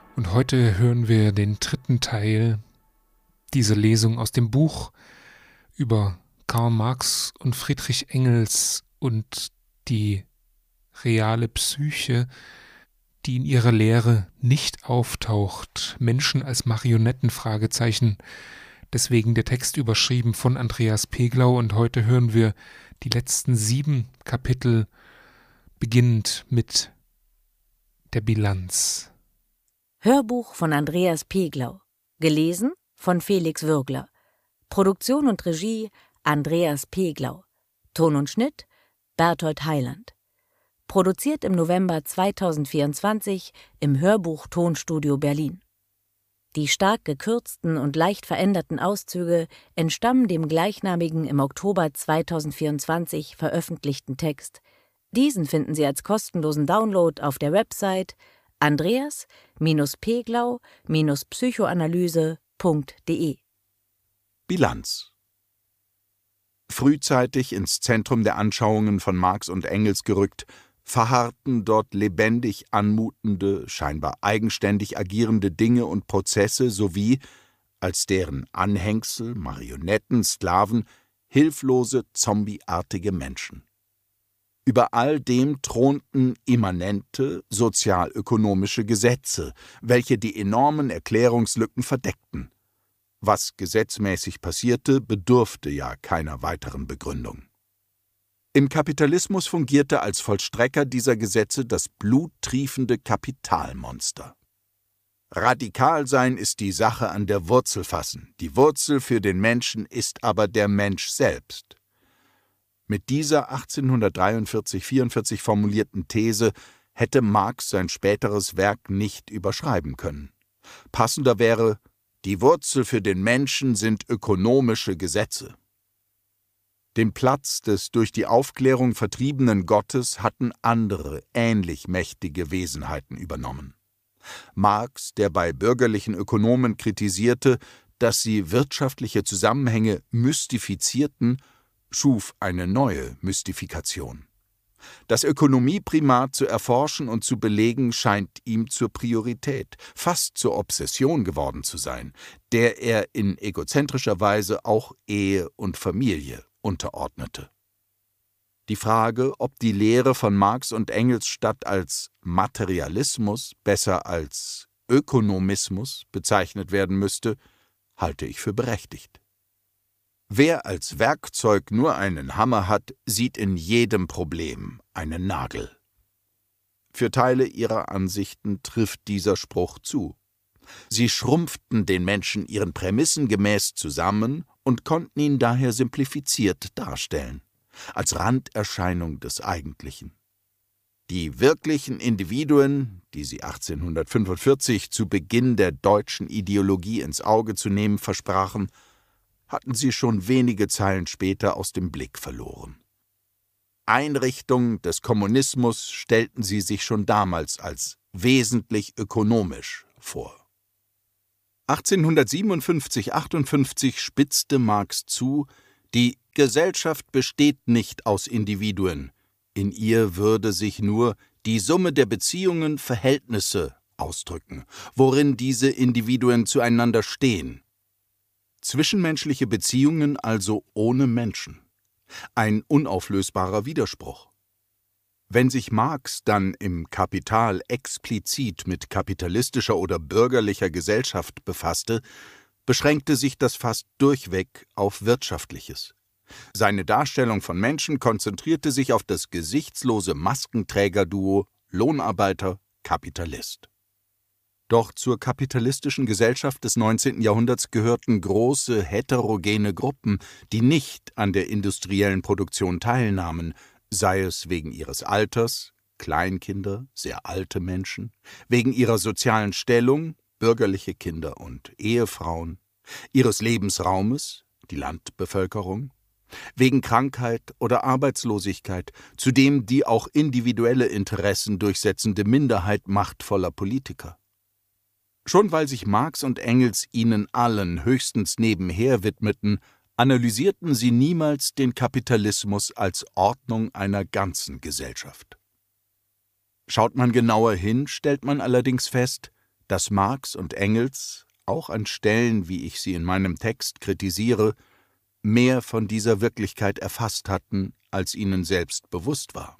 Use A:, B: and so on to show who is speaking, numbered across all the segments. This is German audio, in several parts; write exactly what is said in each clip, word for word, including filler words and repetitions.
A: Und heute hören wir den dritten Teil dieser Lesung aus dem Buch über Karl Marx und Friedrich Engels und die reale Psyche, die in ihrer Lehre nicht auftaucht. Menschen als Marionetten, Fragezeichen. Deswegen der Text überschrieben von Andreas Peglau, und heute hören wir die letzten sieben Kapitel, beginnend mit der Bilanz.
B: Hörbuch von Andreas Peglau. Gelesen von Felix Würgler. Produktion und Regie Andreas Peglau. Ton und Schnitt Berthold Heiland. Produziert im November zweitausendvierundzwanzig im Hörbuch-Tonstudio Berlin. Die stark gekürzten und leicht veränderten Auszüge entstammen dem gleichnamigen im Oktober zweitausendvierundzwanzig veröffentlichten Text. Diesen finden Sie als kostenlosen Download auf der Website andreas Peglau Psychoanalyse punkt de.
C: Bilanz. Frühzeitig ins Zentrum der Anschauungen von Marx und Engels gerückt, verharrten dort lebendig anmutende, scheinbar eigenständig agierende Dinge und Prozesse sowie, als deren Anhängsel, Marionetten, Sklaven, hilflose, zombieartige Menschen. Über all dem thronten immanente, sozialökonomische Gesetze, welche die enormen Erklärungslücken verdeckten. Was gesetzmäßig passierte, bedurfte ja keiner weiteren Begründung. Im Kapitalismus fungierte als Vollstrecker dieser Gesetze das bluttriefende Kapitalmonster. Radikal sein ist die Sache an der Wurzel fassen, die Wurzel für den Menschen ist aber der Mensch selbst. Mit dieser achtzehnhundertdreiundvierzig vierundvierzig formulierten These hätte Marx sein späteres Werk nicht überschreiben können. Passender wäre: Die Wurzel für den Menschen sind ökonomische Gesetze. Den Platz des durch die Aufklärung vertriebenen Gottes hatten andere, ähnlich mächtige Wesenheiten übernommen. Marx, der bei bürgerlichen Ökonomen kritisierte, dass sie wirtschaftliche Zusammenhänge mystifizierten, schuf eine neue Mystifikation. Das Ökonomieprimat zu erforschen und zu belegen, scheint ihm zur Priorität, fast zur Obsession geworden zu sein, der er in egozentrischer Weise auch Ehe und Familie unterordnete. Die Frage, ob die Lehre von Marx und Engels statt als Materialismus besser als Ökonomismus bezeichnet werden müsste, halte ich für berechtigt. Wer als Werkzeug nur einen Hammer hat, sieht in jedem Problem einen Nagel. Für Teile ihrer Ansichten trifft dieser Spruch zu. Sie schrumpften den Menschen ihren Prämissen gemäß zusammen und konnten ihn daher simplifiziert darstellen, als Randerscheinung des Eigentlichen. Die wirklichen Individuen, die sie achtzehnhundertfünfundvierzig zu Beginn der deutschen Ideologie ins Auge zu nehmen versprachen, hatten sie schon wenige Zeilen später aus dem Blick verloren. Einrichtung des Kommunismus stellten sie sich schon damals als wesentlich ökonomisch vor. achtzehnhundertsiebenundfünfzig achtundfünfzig spitzte Marx zu, die Gesellschaft besteht nicht aus Individuen, in ihr würde sich nur die Summe der Beziehungen, Verhältnisse ausdrücken, worin diese Individuen zueinander stehen. Zwischenmenschliche Beziehungen also ohne Menschen. Ein unauflösbarer Widerspruch. Wenn sich Marx dann im Kapital explizit mit kapitalistischer oder bürgerlicher Gesellschaft befasste, beschränkte sich das fast durchweg auf Wirtschaftliches. Seine Darstellung von Menschen konzentrierte sich auf das gesichtslose Maskenträgerduo Lohnarbeiter-Kapitalist. Doch zur kapitalistischen Gesellschaft des neunzehnten Jahrhunderts gehörten große heterogene Gruppen, die nicht an der industriellen Produktion teilnahmen, sei es wegen ihres Alters, Kleinkinder, sehr alte Menschen, wegen ihrer sozialen Stellung, bürgerliche Kinder und Ehefrauen, ihres Lebensraumes, die Landbevölkerung, wegen Krankheit oder Arbeitslosigkeit, zudem die auch individuelle Interessen durchsetzende Minderheit machtvoller Politiker. Schon weil sich Marx und Engels ihnen allen höchstens nebenher widmeten, analysierten sie niemals den Kapitalismus als Ordnung einer ganzen Gesellschaft. Schaut man genauer hin, stellt man allerdings fest, dass Marx und Engels, auch an Stellen, wie ich sie in meinem Text kritisiere, mehr von dieser Wirklichkeit erfasst hatten, als ihnen selbst bewusst war.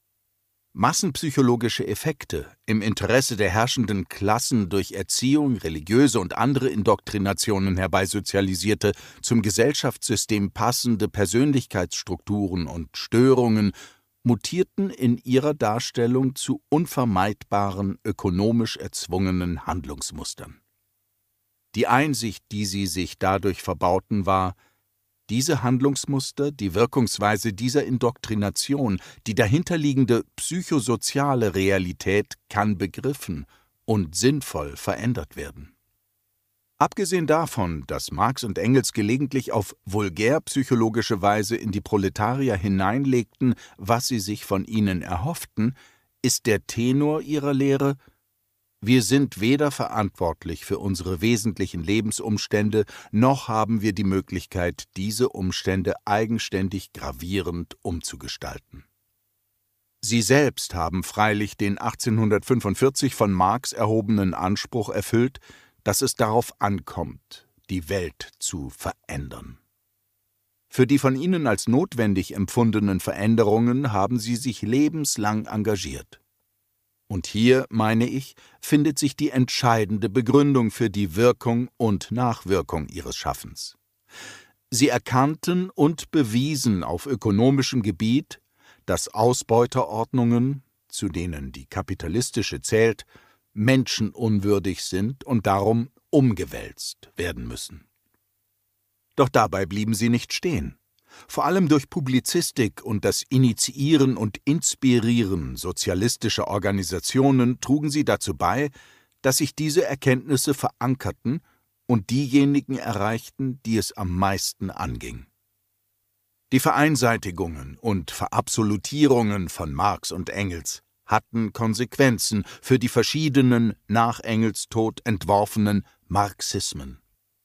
C: Massenpsychologische Effekte im Interesse der herrschenden Klassen durch Erziehung, religiöse und andere Indoktrinationen herbeisozialisierte, zum Gesellschaftssystem passende Persönlichkeitsstrukturen und Störungen mutierten in ihrer Darstellung zu unvermeidbaren, ökonomisch erzwungenen Handlungsmustern. Die Einsicht, die sie sich dadurch verbauten, war: Diese Handlungsmuster, die Wirkungsweise dieser Indoktrination, die dahinterliegende psychosoziale Realität kann begriffen und sinnvoll verändert werden. Abgesehen davon, dass Marx und Engels gelegentlich auf vulgärpsychologische Weise in die Proletarier hineinlegten, was sie sich von ihnen erhofften, ist der Tenor ihrer Lehre: Wir sind weder verantwortlich für unsere wesentlichen Lebensumstände, noch haben wir die Möglichkeit, diese Umstände eigenständig gravierend umzugestalten. Sie selbst haben freilich den achtzehnhundertfünfundvierzig von Marx erhobenen Anspruch erfüllt, dass es darauf ankommt, die Welt zu verändern. Für die von ihnen als notwendig empfundenen Veränderungen haben sie sich lebenslang engagiert. Und hier, meine ich, findet sich die entscheidende Begründung für die Wirkung und Nachwirkung ihres Schaffens. Sie erkannten und bewiesen auf ökonomischem Gebiet, dass Ausbeuterordnungen, zu denen die kapitalistische zählt, menschenunwürdig sind und darum umgewälzt werden müssen. Doch dabei blieben sie nicht stehen. Vor allem durch Publizistik und das Initiieren und Inspirieren sozialistischer Organisationen trugen sie dazu bei, dass sich diese Erkenntnisse verankerten und diejenigen erreichten, die es am meisten anging. Die Vereinseitigungen und Verabsolutierungen von Marx und Engels hatten Konsequenzen für die verschiedenen nach Engels Tod entworfenen Marxismen.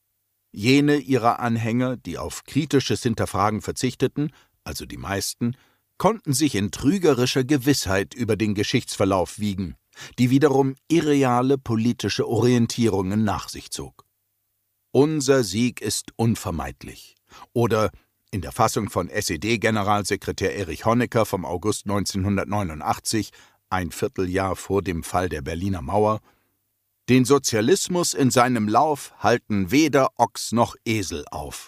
C: Jene ihrer Anhänger, die auf kritisches Hinterfragen verzichteten, also die meisten, konnten sich in trügerischer Gewissheit über den Geschichtsverlauf wiegen, die wiederum irreale politische Orientierungen nach sich zog. Unser Sieg ist unvermeidlich. Oder in der Fassung von S E D-Generalsekretär Erich Honecker vom August neunzehnhundertneunundachtzig, ein Vierteljahr vor dem Fall der Berliner Mauer: Den Sozialismus in seinem Lauf halten weder Ochs noch Esel auf.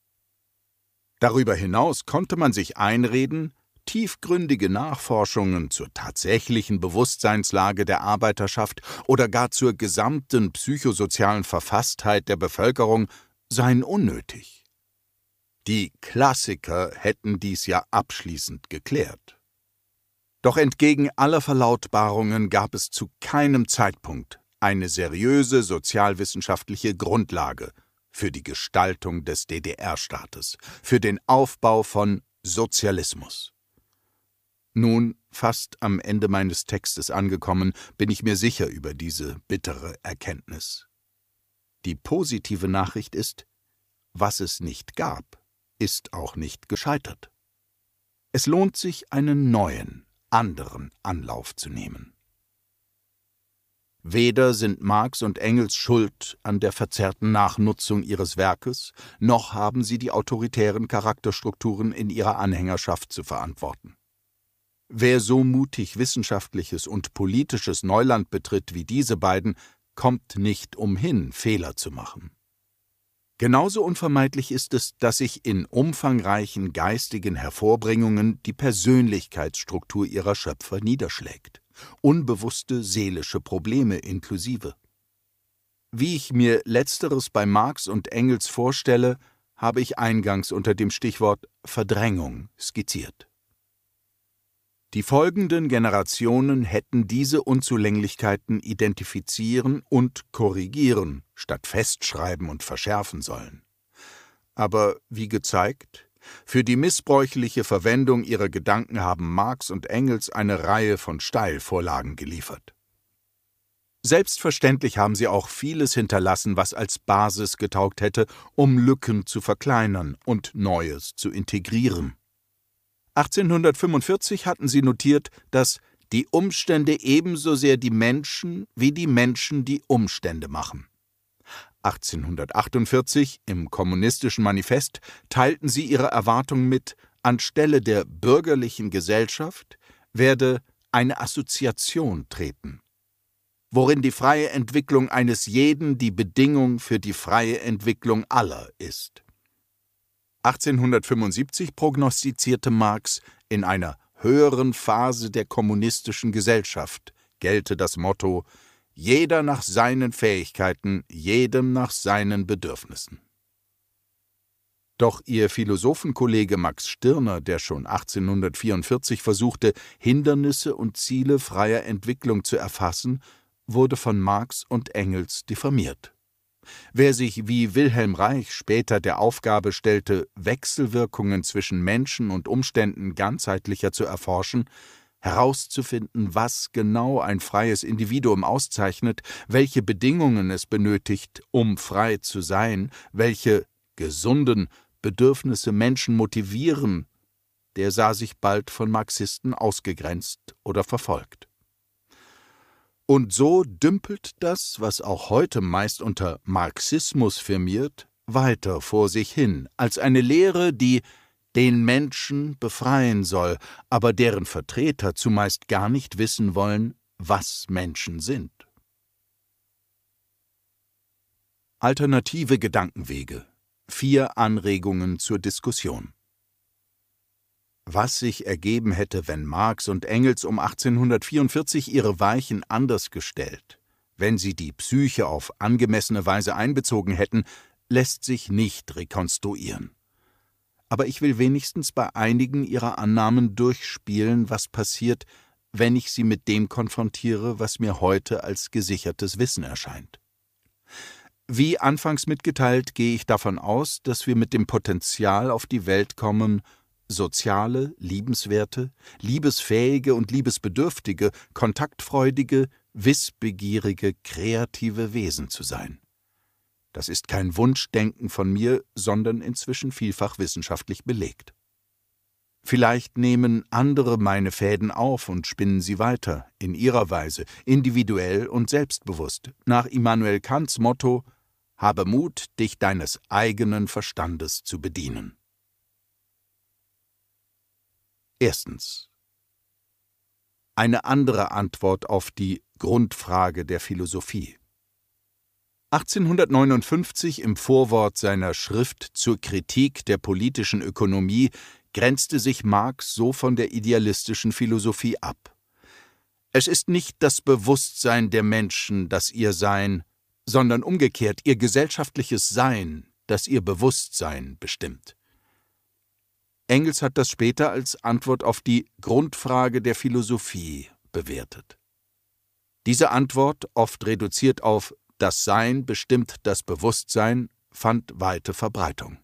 C: Darüber hinaus konnte man sich einreden, tiefgründige Nachforschungen zur tatsächlichen Bewusstseinslage der Arbeiterschaft oder gar zur gesamten psychosozialen Verfasstheit der Bevölkerung seien unnötig. Die Klassiker hätten dies ja abschließend geklärt. Doch entgegen aller Verlautbarungen gab es zu keinem Zeitpunkt eine seriöse sozialwissenschaftliche Grundlage für die Gestaltung des D D R-Staates, für den Aufbau von Sozialismus. Nun, fast am Ende meines Textes angekommen, bin ich mir sicher über diese bittere Erkenntnis. Die positive Nachricht ist: Was es nicht gab, ist auch nicht gescheitert. Es lohnt sich, einen neuen, anderen Anlauf zu nehmen. Weder sind Marx und Engels schuld an der verzerrten Nachnutzung ihres Werkes, noch haben sie die autoritären Charakterstrukturen in ihrer Anhängerschaft zu verantworten. Wer so mutig wissenschaftliches und politisches Neuland betritt wie diese beiden, kommt nicht umhin, Fehler zu machen. Genauso unvermeidlich ist es, dass sich in umfangreichen geistigen Hervorbringungen die Persönlichkeitsstruktur ihrer Schöpfer niederschlägt, unbewusste seelische Probleme inklusive. Wie ich mir Letzteres bei Marx und Engels vorstelle, habe ich eingangs unter dem Stichwort Verdrängung skizziert. Die folgenden Generationen hätten diese Unzulänglichkeiten identifizieren und korrigieren, statt festschreiben und verschärfen sollen. Aber wie gezeigt, für die missbräuchliche Verwendung ihrer Gedanken haben Marx und Engels eine Reihe von Steilvorlagen geliefert. Selbstverständlich haben sie auch vieles hinterlassen, was als Basis getaugt hätte, um Lücken zu verkleinern und Neues zu integrieren. achtzehnhundertfünfundvierzig hatten sie notiert, dass die Umstände ebenso sehr die Menschen, wie die Menschen die Umstände machen. achtzehnhundertachtundvierzig im Kommunistischen Manifest teilten sie ihre Erwartung mit, anstelle der bürgerlichen Gesellschaft werde eine Assoziation treten, worin die freie Entwicklung eines jeden die Bedingung für die freie Entwicklung aller ist. achtzehnhundertfünfundsiebzig prognostizierte Marx, in einer höheren Phase der kommunistischen Gesellschaft gelte das Motto: jeder nach seinen Fähigkeiten, jedem nach seinen Bedürfnissen. Doch ihr Philosophenkollege Max Stirner, der schon achtzehnhundertvierundvierzig versuchte, Hindernisse und Ziele freier Entwicklung zu erfassen, wurde von Marx und Engels diffamiert. Wer sich wie Wilhelm Reich später der Aufgabe stellte, Wechselwirkungen zwischen Menschen und Umständen ganzheitlicher zu erforschen, herauszufinden, was genau ein freies Individuum auszeichnet, welche Bedingungen es benötigt, um frei zu sein, welche gesunden Bedürfnisse Menschen motivieren, der sah sich bald von Marxisten ausgegrenzt oder verfolgt. Und so dümpelt das, was auch heute meist unter Marxismus firmiert, weiter vor sich hin, als eine Lehre, die den Menschen befreien soll, aber deren Vertreter zumeist gar nicht wissen wollen, was Menschen sind. Alternative Gedankenwege. Vier Anregungen zur Diskussion. Was sich ergeben hätte, wenn Marx und Engels um achtzehnhundertvierundvierzig ihre Weichen anders gestellt, wenn sie die Psyche auf angemessene Weise einbezogen hätten, lässt sich nicht rekonstruieren. Aber ich will wenigstens bei einigen ihrer Annahmen durchspielen, was passiert, wenn ich sie mit dem konfrontiere, was mir heute als gesichertes Wissen erscheint. Wie anfangs mitgeteilt, gehe ich davon aus, dass wir mit dem Potenzial auf die Welt kommen, soziale, liebenswerte, liebesfähige und liebesbedürftige, kontaktfreudige, wissbegierige, kreative Wesen zu sein. Das ist kein Wunschdenken von mir, sondern inzwischen vielfach wissenschaftlich belegt. Vielleicht nehmen andere meine Fäden auf und spinnen sie weiter, in ihrer Weise, individuell und selbstbewusst, nach Immanuel Kants Motto: Habe Mut, dich deines eigenen Verstandes zu bedienen. Erstens. Eine andere Antwort auf die Grundfrage der Philosophie. achtzehnhundertneunundfünfzig im Vorwort seiner Schrift zur Kritik der politischen Ökonomie grenzte sich Marx so von der idealistischen Philosophie ab. Es ist nicht das Bewusstsein der Menschen, das ihr Sein, sondern umgekehrt ihr gesellschaftliches Sein, das ihr Bewusstsein bestimmt. Engels hat das später als Antwort auf die Grundfrage der Philosophie bewertet. Diese Antwort, oft reduziert auf »das Sein bestimmt das Bewusstsein«, fand weite Verbreitung.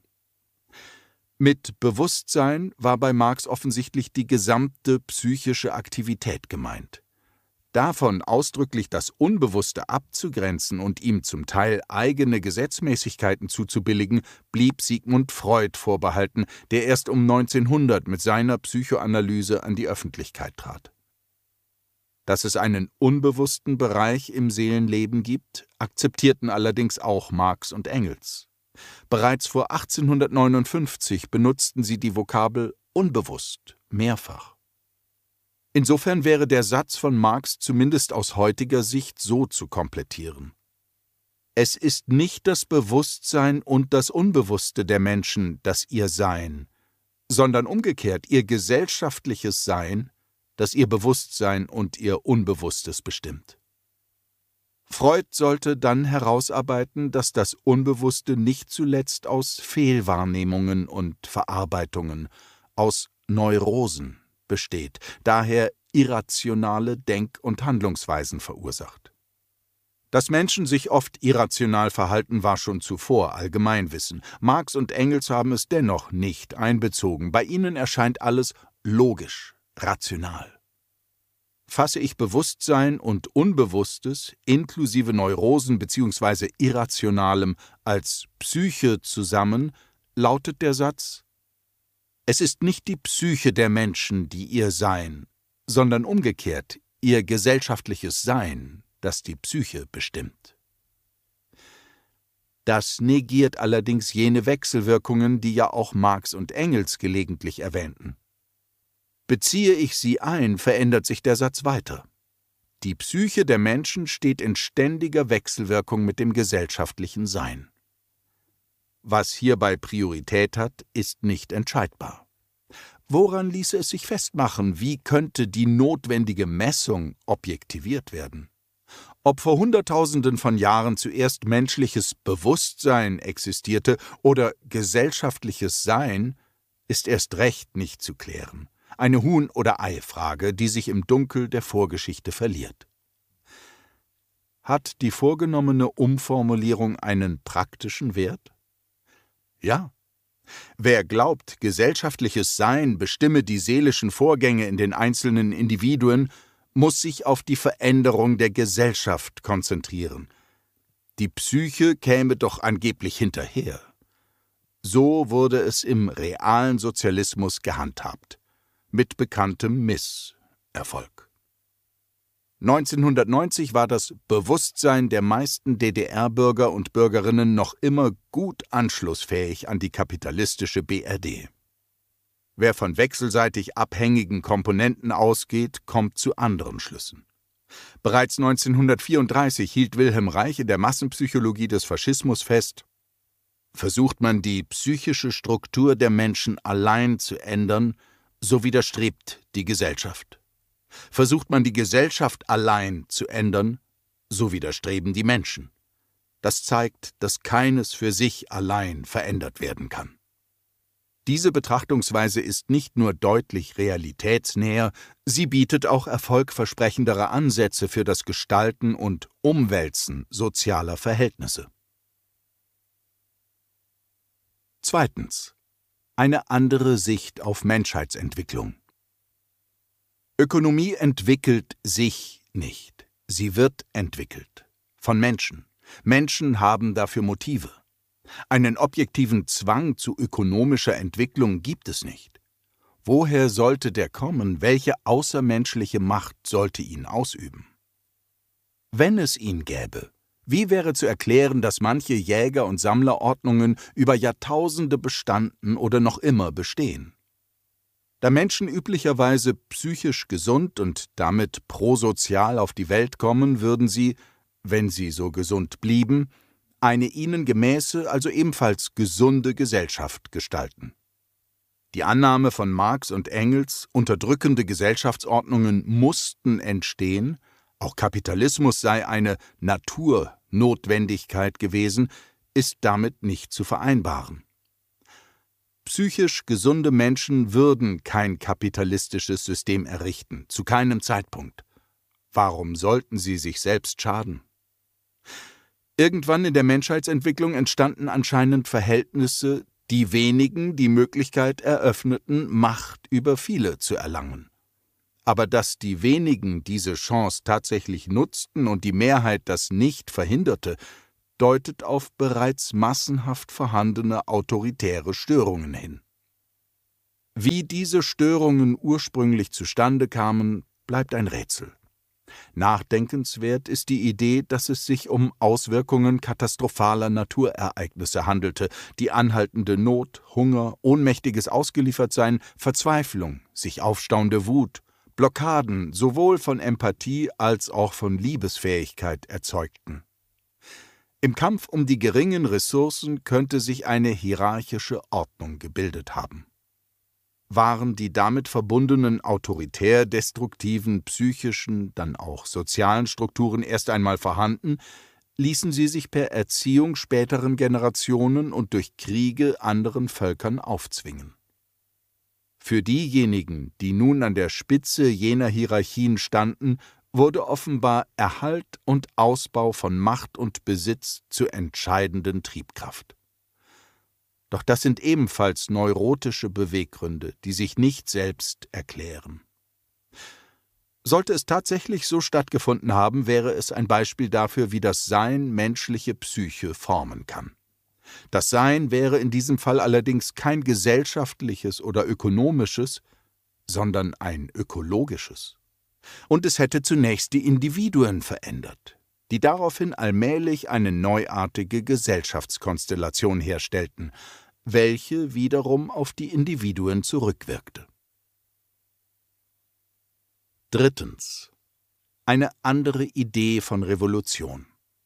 C: Mit Bewusstsein war bei Marx offensichtlich die gesamte psychische Aktivität gemeint. Davon ausdrücklich das Unbewusste abzugrenzen und ihm zum Teil eigene Gesetzmäßigkeiten zuzubilligen, blieb Sigmund Freud vorbehalten, der erst um neunzehnhundert mit seiner Psychoanalyse an die Öffentlichkeit trat. Dass es einen unbewussten Bereich im Seelenleben gibt, akzeptierten allerdings auch Marx und Engels. Bereits vor achtzehnhundertneunundfünfzig benutzten sie die Vokabel unbewusst mehrfach. Insofern wäre der Satz von Marx zumindest aus heutiger Sicht so zu komplettieren: Es ist nicht das Bewusstsein und das Unbewusste der Menschen, das ihr Sein, sondern umgekehrt ihr gesellschaftliches Sein, das ihr Bewusstsein und ihr Unbewusstes bestimmt. Freud sollte dann herausarbeiten, dass das Unbewusste nicht zuletzt aus Fehlwahrnehmungen und Verarbeitungen, aus Neurosen besteht, daher irrationale Denk- und Handlungsweisen verursacht. Dass Menschen sich oft irrational verhalten, war schon zuvor Allgemeinwissen. Marx und Engels haben es dennoch nicht einbezogen. Bei ihnen erscheint alles logisch, rational. Fasse ich Bewusstsein und Unbewusstes inklusive Neurosen bzw. Irrationalem als Psyche zusammen, lautet der Satz: Es ist nicht die Psyche der Menschen, die ihr Sein, sondern umgekehrt ihr gesellschaftliches Sein, das die Psyche bestimmt. Das negiert allerdings jene Wechselwirkungen, die ja auch Marx und Engels gelegentlich erwähnten. Beziehe ich sie ein, verändert sich der Satz weiter. Die Psyche der Menschen steht in ständiger Wechselwirkung mit dem gesellschaftlichen Sein. Was hierbei Priorität hat, ist nicht entscheidbar. Woran ließe es sich festmachen, wie könnte die notwendige Messung objektiviert werden? Ob vor Hunderttausenden von Jahren zuerst menschliches Bewusstsein existierte oder gesellschaftliches Sein, ist erst recht nicht zu klären. Eine Huhn- oder Ei-Frage, die sich im Dunkel der Vorgeschichte verliert. Hat die vorgenommene Umformulierung einen praktischen Wert? Ja. Wer glaubt, gesellschaftliches Sein bestimme die seelischen Vorgänge in den einzelnen Individuen, muss sich auf die Veränderung der Gesellschaft konzentrieren. Die Psyche käme doch angeblich hinterher. So wurde es im realen Sozialismus gehandhabt, mit bekanntem Misserfolg. neunzehnhundertneunzig war das Bewusstsein der meisten D D R-Bürger und Bürgerinnen noch immer gut anschlussfähig an die kapitalistische B R D. Wer von wechselseitig abhängigen Komponenten ausgeht, kommt zu anderen Schlüssen. Bereits neunzehnhundertvierunddreißig hielt Wilhelm Reich in der Massenpsychologie des Faschismus fest: Versucht man die psychische Struktur der Menschen allein zu ändern, so widerstrebt die Gesellschaft. Versucht man die Gesellschaft allein zu ändern, so widerstreben die Menschen. Das zeigt, dass keines für sich allein verändert werden kann. Diese Betrachtungsweise ist nicht nur deutlich realitätsnäher, sie bietet auch erfolgversprechendere Ansätze für das Gestalten und Umwälzen sozialer Verhältnisse. Zweitens. Eine andere Sicht auf Menschheitsentwicklung. Ökonomie entwickelt sich nicht, sie wird entwickelt. Von Menschen. Menschen haben dafür Motive. Einen objektiven Zwang zu ökonomischer Entwicklung gibt es nicht. Woher sollte der kommen? Welche außermenschliche Macht sollte ihn ausüben? Wenn es ihn gäbe, wie wäre zu erklären, dass manche Jäger- und Sammlerordnungen über Jahrtausende bestanden oder noch immer bestehen? Da Menschen üblicherweise psychisch gesund und damit prosozial auf die Welt kommen, würden sie, wenn sie so gesund blieben, eine ihnen gemäße, also ebenfalls gesunde Gesellschaft gestalten. Die Annahme von Marx und Engels, unterdrückende Gesellschaftsordnungen mussten entstehen, auch Kapitalismus sei eine Naturnotwendigkeit gewesen, ist damit nicht zu vereinbaren. Psychisch gesunde Menschen würden kein kapitalistisches System errichten, zu keinem Zeitpunkt. Warum sollten sie sich selbst schaden? Irgendwann in der Menschheitsentwicklung entstanden anscheinend Verhältnisse, die wenigen die Möglichkeit eröffneten, Macht über viele zu erlangen. Aber dass die wenigen diese Chance tatsächlich nutzten und die Mehrheit das nicht verhinderte, deutet auf bereits massenhaft vorhandene autoritäre Störungen hin. Wie diese Störungen ursprünglich zustande kamen, bleibt ein Rätsel. Nachdenkenswert ist die Idee, dass es sich um Auswirkungen katastrophaler Naturereignisse handelte, die anhaltende Not, Hunger, ohnmächtiges Ausgeliefertsein, Verzweiflung, sich aufstauende Wut, Blockaden sowohl von Empathie als auch von Liebesfähigkeit erzeugten. Im Kampf um die geringen Ressourcen könnte sich eine hierarchische Ordnung gebildet haben. Waren die damit verbundenen autoritär destruktiven psychischen, dann auch sozialen Strukturen erst einmal vorhanden, ließen sie sich per Erziehung späteren Generationen und durch Kriege anderen Völkern aufzwingen. Für diejenigen, die nun an der Spitze jener Hierarchien standen, wurde offenbar Erhalt und Ausbau von Macht und Besitz zur entscheidenden Triebkraft. Doch das sind ebenfalls neurotische Beweggründe, die sich nicht selbst erklären. Sollte es tatsächlich so stattgefunden haben, wäre es ein Beispiel dafür, wie das Sein menschliche Psyche formen kann. Das Sein wäre in diesem Fall allerdings kein gesellschaftliches oder ökonomisches, sondern ein ökologisches. Und es hätte zunächst die Individuen verändert, die daraufhin allmählich eine neuartige Gesellschaftskonstellation herstellten, welche wiederum auf die Individuen zurückwirkte. Drittens. Eine andere Idee von Revolution.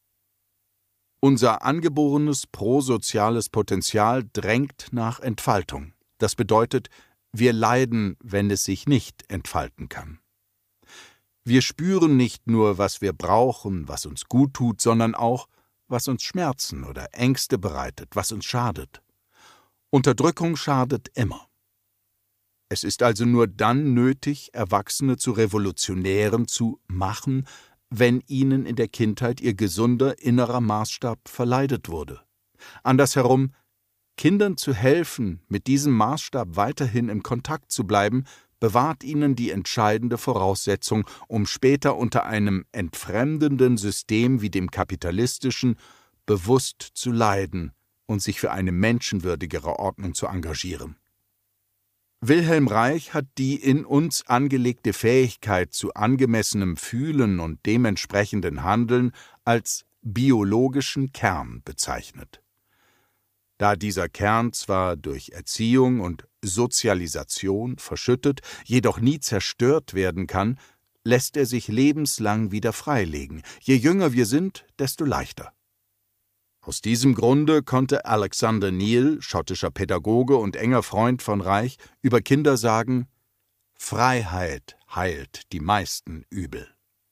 C: Unser angeborenes prosoziales Potenzial drängt nach Entfaltung. Das bedeutet, wir leiden, wenn es sich nicht entfalten kann. Wir spüren nicht nur, was wir brauchen, was uns gut tut, sondern auch, was uns Schmerzen oder Ängste bereitet, was uns schadet. Unterdrückung schadet immer. Es ist also nur dann nötig, Erwachsene zu Revolutionären zu machen, wenn ihnen in der Kindheit ihr gesunder innerer Maßstab verleidet wurde. Andersherum, Kindern zu helfen, mit diesem Maßstab weiterhin im Kontakt zu bleiben, bewahrt ihnen die entscheidende Voraussetzung, um später unter einem entfremdenden System wie dem kapitalistischen bewusst zu leiden und sich für eine menschenwürdigere Ordnung zu engagieren. Wilhelm Reich hat die in uns angelegte Fähigkeit zu angemessenem Fühlen und dementsprechenden Handeln als biologischen Kern bezeichnet. Da dieser Kern zwar durch Erziehung und Sozialisation verschüttet, jedoch nie zerstört werden kann, lässt er sich lebenslang wieder freilegen. Je jünger wir sind, desto leichter. Aus diesem Grunde konnte Alexander Neil, schottischer Pädagoge und enger Freund von Reich, über Kinder sagen: Freiheit heilt die meisten Übel.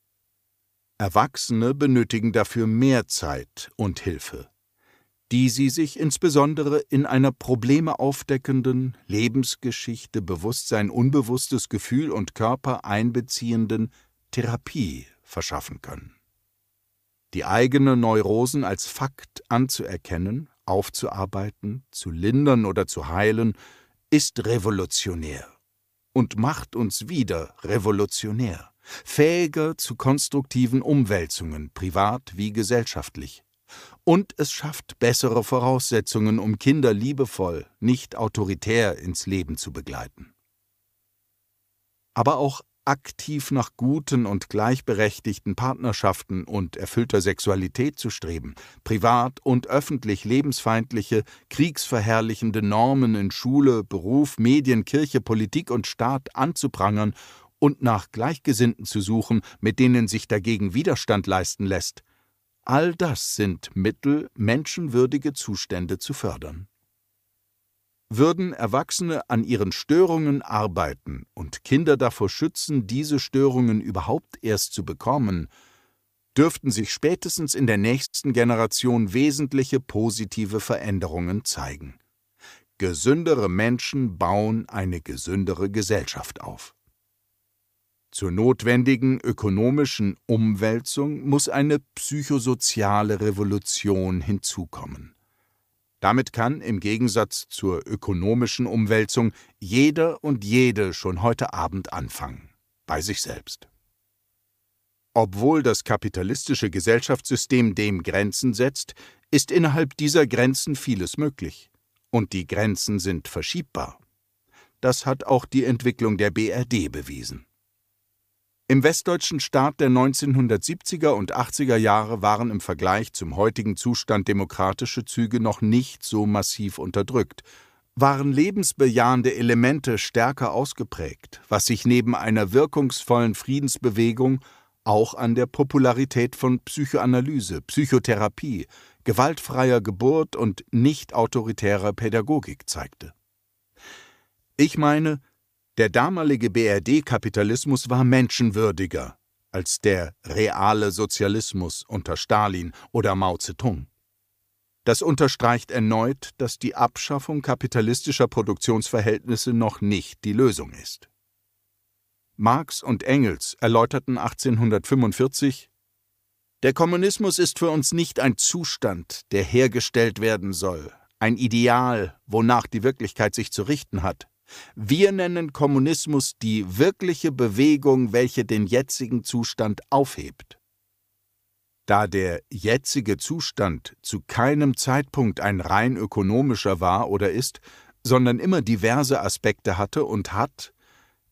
C: Erwachsene benötigen dafür mehr Zeit und Hilfe, die sie sich insbesondere in einer Probleme aufdeckenden, Lebensgeschichte, Bewusstsein, unbewusstes Gefühl und Körper einbeziehenden Therapie verschaffen können. Die eigenen Neurosen als Fakt anzuerkennen, aufzuarbeiten, zu lindern oder zu heilen, ist revolutionär und macht uns wieder revolutionär, fähiger zu konstruktiven Umwälzungen, privat wie gesellschaftlich. Und es schafft bessere Voraussetzungen, um Kinder liebevoll, nicht autoritär ins Leben zu begleiten. Aber auch aktiv nach guten und gleichberechtigten Partnerschaften und erfüllter Sexualität zu streben, privat und öffentlich lebensfeindliche, kriegsverherrlichende Normen in Schule, Beruf, Medien, Kirche, Politik und Staat anzuprangern und nach Gleichgesinnten zu suchen, mit denen sich dagegen Widerstand leisten lässt, all das sind Mittel, menschenwürdige Zustände zu fördern. Würden Erwachsene an ihren Störungen arbeiten und Kinder davor schützen, diese Störungen überhaupt erst zu bekommen, dürften sich spätestens in der nächsten Generation wesentliche positive Veränderungen zeigen. Gesündere Menschen bauen eine gesündere Gesellschaft auf. Zur notwendigen ökonomischen Umwälzung muss eine psychosoziale Revolution hinzukommen. Damit kann im Gegensatz zur ökonomischen Umwälzung jeder und jede schon heute Abend anfangen, bei sich selbst. Obwohl das kapitalistische Gesellschaftssystem dem Grenzen setzt, ist innerhalb dieser Grenzen vieles möglich. Und die Grenzen sind verschiebbar. Das hat auch die Entwicklung der B R D bewiesen. Im westdeutschen Staat der neunzehnhundertsiebziger und achtziger Jahre waren im Vergleich zum heutigen Zustand demokratische Züge noch nicht so massiv unterdrückt, waren lebensbejahende Elemente stärker ausgeprägt, was sich neben einer wirkungsvollen Friedensbewegung auch an der Popularität von Psychoanalyse, Psychotherapie, gewaltfreier Geburt und nicht autoritärer Pädagogik zeigte. Ich meine, der damalige B R D-Kapitalismus war menschenwürdiger als der reale Sozialismus unter Stalin oder Mao Zedong. Das unterstreicht erneut, dass die Abschaffung kapitalistischer Produktionsverhältnisse noch nicht die Lösung ist. Marx und Engels erläuterten achtzehnhundertfünfundvierzig: Der Kommunismus ist für uns nicht ein Zustand, der hergestellt werden soll, ein Ideal, wonach die Wirklichkeit sich zu richten hat. Wir nennen Kommunismus die wirkliche Bewegung, welche den jetzigen Zustand aufhebt. Da der jetzige Zustand zu keinem Zeitpunkt ein rein ökonomischer war oder ist, sondern immer diverse Aspekte hatte und hat,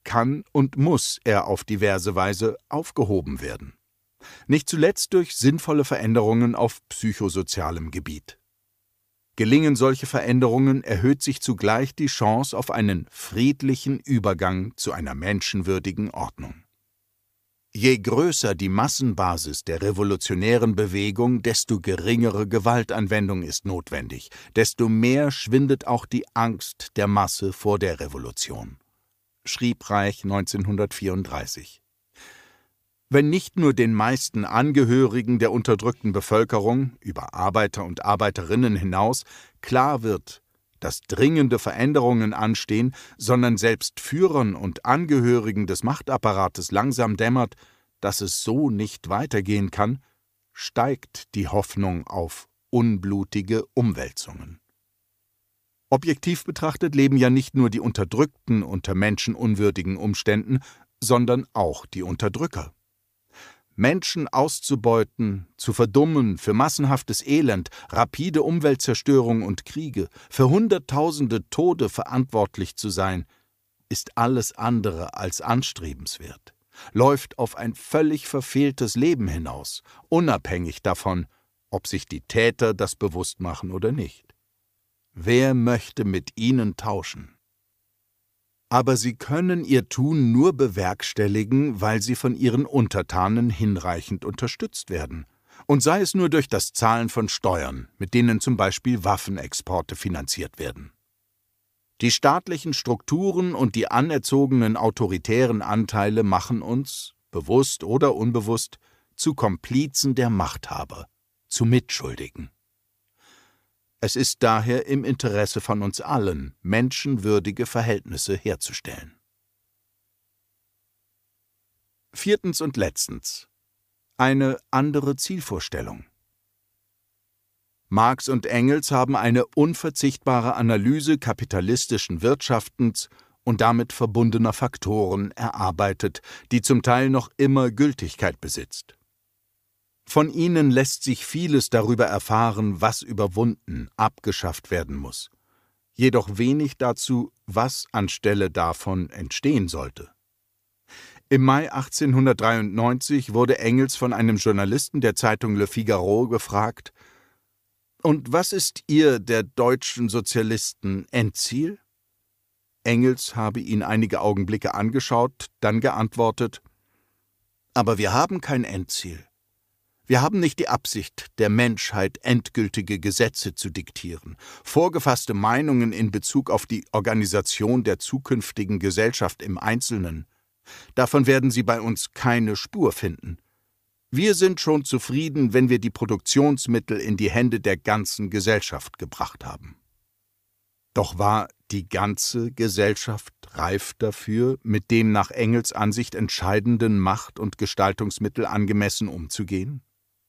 C: kann und muss er auf diverse Weise aufgehoben werden. Nicht zuletzt durch sinnvolle Veränderungen auf psychosozialem Gebiet. Gelingen solche Veränderungen, erhöht sich zugleich die Chance auf einen friedlichen Übergang zu einer menschenwürdigen Ordnung. Je größer die Massenbasis der revolutionären Bewegung, desto geringere Gewaltanwendung ist notwendig, desto mehr schwindet auch die Angst der Masse vor der Revolution, schrieb Reich neunzehnhundertvierunddreißig. Wenn nicht nur den meisten Angehörigen der unterdrückten Bevölkerung, über Arbeiter und Arbeiterinnen hinaus, klar wird, dass dringende Veränderungen anstehen, sondern selbst Führern und Angehörigen des Machtapparates langsam dämmert, dass es so nicht weitergehen kann, steigt die Hoffnung auf unblutige Umwälzungen. Objektiv betrachtet leben ja nicht nur die Unterdrückten unter menschenunwürdigen Umständen, sondern auch die Unterdrücker. Menschen auszubeuten, zu verdummen für massenhaftes Elend, rapide Umweltzerstörung und Kriege, für Hunderttausende Tode verantwortlich zu sein, ist alles andere als anstrebenswert, läuft auf ein völlig verfehltes Leben hinaus, unabhängig davon, ob sich die Täter das bewusst machen oder nicht. Wer möchte mit ihnen tauschen? Aber sie können ihr Tun nur bewerkstelligen, weil sie von ihren Untertanen hinreichend unterstützt werden. Und sei es nur durch das Zahlen von Steuern, mit denen zum Beispiel Waffenexporte finanziert werden. Die staatlichen Strukturen und die anerzogenen autoritären Anteile machen uns, bewusst oder unbewusst, zu Komplizen der Machthaber, zu Mitschuldigen. Es ist daher im Interesse von uns allen, menschenwürdige Verhältnisse herzustellen. Viertens und letztens. Eine andere Zielvorstellung. Marx und Engels haben eine unverzichtbare Analyse kapitalistischen Wirtschaftens und damit verbundener Faktoren erarbeitet, die zum Teil noch immer Gültigkeit besitzt. Von ihnen lässt sich vieles darüber erfahren, was überwunden, abgeschafft werden muss. Jedoch wenig dazu, was anstelle davon entstehen sollte. Im Mai achtzehnhundertdreiundneunzig wurde Engels von einem Journalisten der Zeitung Le Figaro gefragt: »Und was ist Ihr, der deutschen Sozialisten, Endziel?« Engels habe ihn einige Augenblicke angeschaut, dann geantwortet: »Aber wir haben kein Endziel. Wir haben nicht die Absicht, der Menschheit endgültige Gesetze zu diktieren, vorgefasste Meinungen in Bezug auf die Organisation der zukünftigen Gesellschaft im Einzelnen. Davon werden Sie bei uns keine Spur finden. Wir sind schon zufrieden, wenn wir die Produktionsmittel in die Hände der ganzen Gesellschaft gebracht haben.« Doch war die ganze Gesellschaft reif dafür, mit dem nach Engels Ansicht entscheidenden Macht- und Gestaltungsmittel angemessen umzugehen?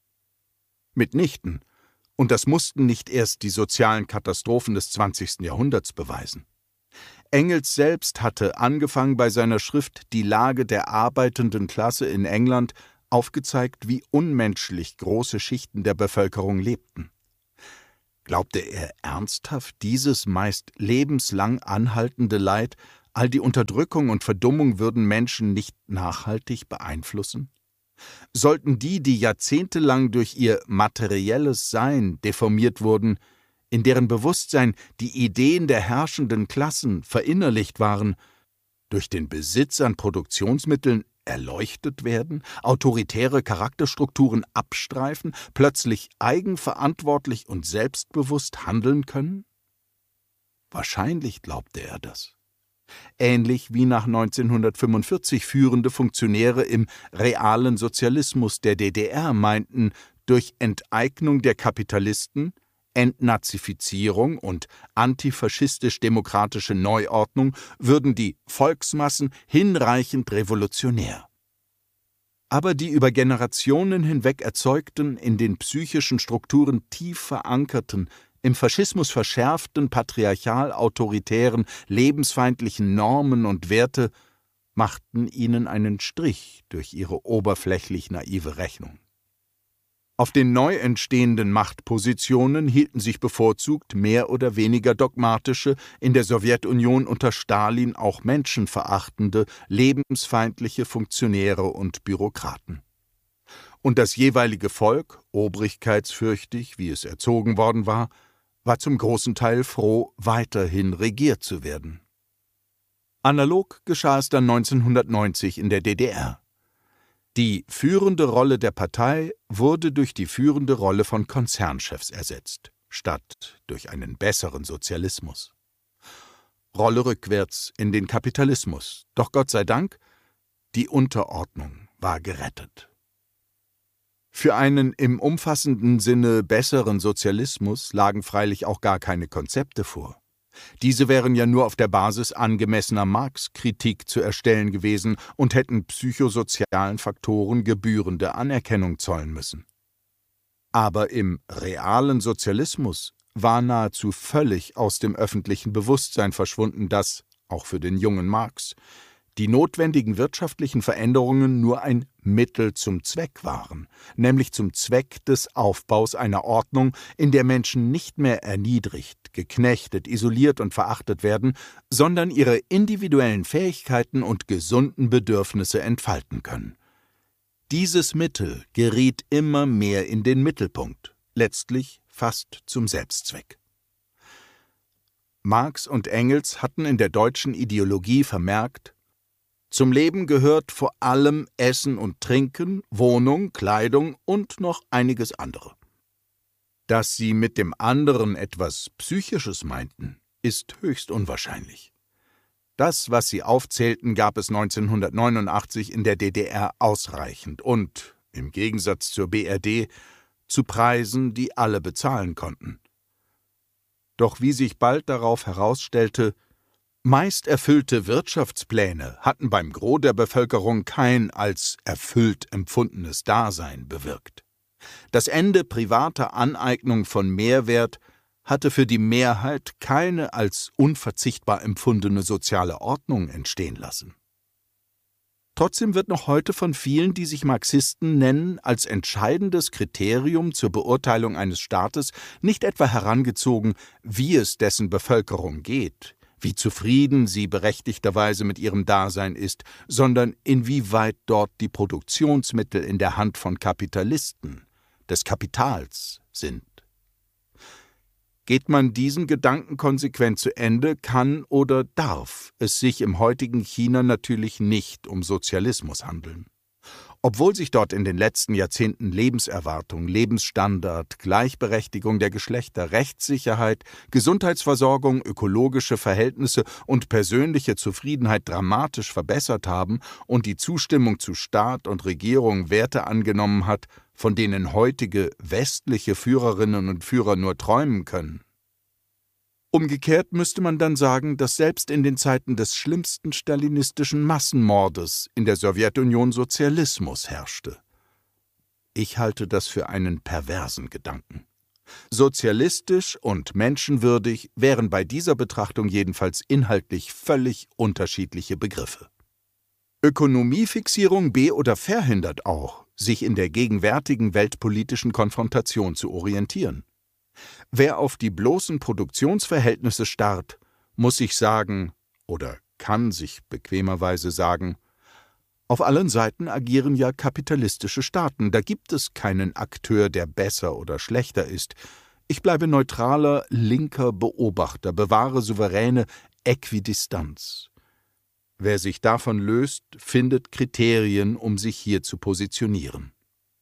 C: Mitnichten, und das mussten nicht erst die sozialen Katastrophen des zwanzigsten Jahrhunderts beweisen. Engels selbst hatte, angefangen bei seiner Schrift »Die Lage der arbeitenden Klasse in England«, aufgezeigt, wie unmenschlich große Schichten der Bevölkerung lebten. Glaubte er ernsthaft, dieses meist lebenslang anhaltende Leid, all die Unterdrückung und Verdummung würden Menschen nicht nachhaltig beeinflussen? Sollten die, die jahrzehntelang durch ihr materielles Sein deformiert wurden, in deren Bewusstsein die Ideen der herrschenden Klassen verinnerlicht waren, durch den Besitz an Produktionsmitteln erleuchtet werden, autoritäre Charakterstrukturen abstreifen, plötzlich eigenverantwortlich und selbstbewusst handeln können? Wahrscheinlich glaubte er das. Ähnlich wie nach neunzehnhundertfünfundvierzig führende Funktionäre im realen Sozialismus der D D R meinten, durch Enteignung der Kapitalisten, Entnazifizierung und antifaschistisch-demokratische Neuordnung würden die Volksmassen hinreichend revolutionär. Aber die über Generationen hinweg erzeugten, in den psychischen Strukturen tief verankerten, im Faschismus verschärften, patriarchal-autoritären, lebensfeindlichen Normen und Werte machten ihnen einen Strich durch ihre oberflächlich naive Rechnung. Auf den neu entstehenden Machtpositionen hielten sich bevorzugt mehr oder weniger dogmatische, in der Sowjetunion unter Stalin auch menschenverachtende, lebensfeindliche Funktionäre und Bürokraten. Und das jeweilige Volk, obrigkeitsfürchtig, wie es erzogen worden war, war zum großen Teil froh, weiterhin regiert zu werden. Analog geschah es dann neunzehnhundertneunzig in der D D R. Die führende Rolle der Partei wurde durch die führende Rolle von Konzernchefs ersetzt, statt durch einen besseren Sozialismus. Rolle rückwärts in den Kapitalismus, doch Gott sei Dank, die Unterordnung war gerettet. Für einen im umfassenden Sinne besseren Sozialismus lagen freilich auch gar keine Konzepte vor. Diese wären ja nur auf der Basis angemessener Marx-Kritik zu erstellen gewesen und hätten psychosozialen Faktoren gebührende Anerkennung zollen müssen. Aber im realen Sozialismus war nahezu völlig aus dem öffentlichen Bewusstsein verschwunden, dass, auch für den jungen Marx, die notwendigen wirtschaftlichen Veränderungen nur ein Mittel zum Zweck waren, nämlich zum Zweck des Aufbaus einer Ordnung, in der Menschen nicht mehr erniedrigt, geknechtet, isoliert und verachtet werden, sondern ihre individuellen Fähigkeiten und gesunden Bedürfnisse entfalten können. Dieses Mittel geriet immer mehr in den Mittelpunkt, letztlich fast zum Selbstzweck. Marx und Engels hatten in der deutschen Ideologie vermerkt: Zum Leben gehört vor allem Essen und Trinken, Wohnung, Kleidung und noch einiges andere. Dass sie mit dem anderen etwas Psychisches meinten, ist höchst unwahrscheinlich. Das, was sie aufzählten, gab es neunzehnhundertneunundachtzig in der D D R ausreichend und, im Gegensatz zur B R D, zu Preisen, die alle bezahlen konnten. Doch wie sich bald darauf herausstellte, meist erfüllte Wirtschaftspläne hatten beim Gros der Bevölkerung kein als erfüllt empfundenes Dasein bewirkt. Das Ende privater Aneignung von Mehrwert hatte für die Mehrheit keine als unverzichtbar empfundene soziale Ordnung entstehen lassen. Trotzdem wird noch heute von vielen, die sich Marxisten nennen, als entscheidendes Kriterium zur Beurteilung eines Staates nicht etwa herangezogen, wie es dessen Bevölkerung geht, wie zufrieden sie berechtigterweise mit ihrem Dasein ist, sondern inwieweit dort die Produktionsmittel in der Hand von Kapitalisten, des Kapitals, sind. Geht man diesen Gedanken konsequent zu Ende, kann oder darf es sich im heutigen China natürlich nicht um Sozialismus handeln. Obwohl sich dort in den letzten Jahrzehnten Lebenserwartung, Lebensstandard, Gleichberechtigung der Geschlechter, Rechtssicherheit, Gesundheitsversorgung, ökologische Verhältnisse und persönliche Zufriedenheit dramatisch verbessert haben und die Zustimmung zu Staat und Regierung Werte angenommen hat, von denen heutige westliche Führerinnen und Führer nur träumen können. Umgekehrt müsste man dann sagen, dass selbst in den Zeiten des schlimmsten stalinistischen Massenmordes in der Sowjetunion Sozialismus herrschte. Ich halte das für einen perversen Gedanken. Sozialistisch und menschenwürdig wären bei dieser Betrachtung jedenfalls inhaltlich völlig unterschiedliche Begriffe. Ökonomiefixierung be- oder verhindert auch, sich in der gegenwärtigen weltpolitischen Konfrontation zu orientieren. Wer auf die bloßen Produktionsverhältnisse starrt, muss sich sagen, oder kann sich bequemerweise sagen, auf allen Seiten agieren ja kapitalistische Staaten, da gibt es keinen Akteur, der besser oder schlechter ist. Ich bleibe neutraler, linker Beobachter, bewahre souveräne Äquidistanz. Wer sich davon löst, findet Kriterien, um sich hier zu positionieren.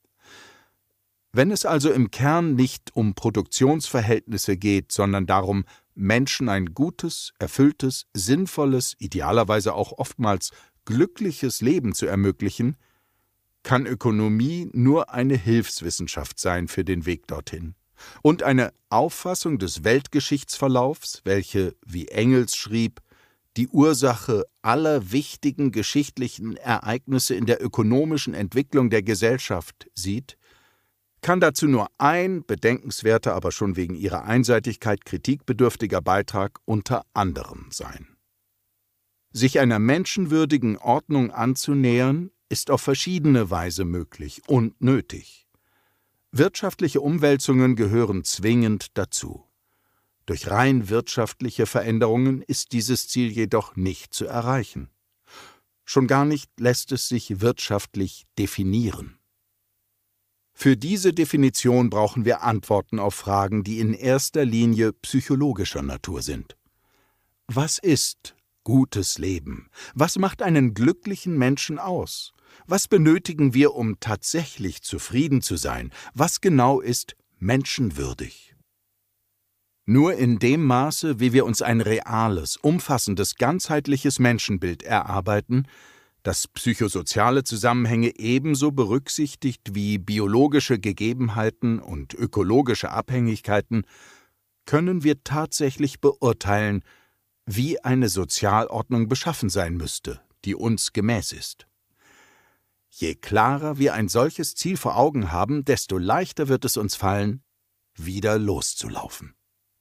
C: Wenn es also im Kern nicht um Produktionsverhältnisse geht, sondern darum, Menschen ein gutes, erfülltes, sinnvolles, idealerweise auch oftmals glückliches Leben zu ermöglichen, kann Ökonomie nur eine Hilfswissenschaft sein für den Weg dorthin. Und eine Auffassung des Weltgeschichtsverlaufs, welche, wie Engels schrieb, die Ursache aller wichtigen geschichtlichen Ereignisse in der ökonomischen Entwicklung der Gesellschaft sieht, kann dazu nur ein bedenkenswerter, aber schon wegen ihrer Einseitigkeit kritikbedürftiger Beitrag unter anderem sein. Sich einer menschenwürdigen Ordnung anzunähern, ist auf verschiedene Weise möglich und nötig. Wirtschaftliche Umwälzungen gehören zwingend dazu. Durch rein wirtschaftliche Veränderungen ist dieses Ziel jedoch nicht zu erreichen. Schon gar nicht lässt es sich wirtschaftlich definieren. Für diese Definition brauchen wir Antworten auf Fragen, die in erster Linie psychologischer Natur sind. Was ist gutes Leben? Was macht einen glücklichen Menschen aus? Was benötigen wir, um tatsächlich zufrieden zu sein? Was genau ist menschenwürdig? Nur in dem Maße, wie wir uns ein reales, umfassendes, ganzheitliches Menschenbild erarbeiten, das psychosoziale Zusammenhänge ebenso berücksichtigt wie biologische Gegebenheiten und ökologische Abhängigkeiten, können wir tatsächlich beurteilen, wie eine Sozialordnung beschaffen sein müsste, die uns gemäß ist. Je klarer wir ein solches Ziel vor Augen haben, desto leichter wird es uns fallen, wieder loszulaufen.